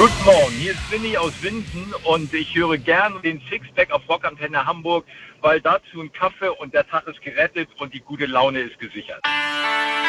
Guten Morgen, hier ist Winnie aus Winden und ich höre gerne den Sixpack auf Rockantenne Hamburg, weil dazu ein Kaffee und der Tag ist gerettet und die gute Laune ist gesichert.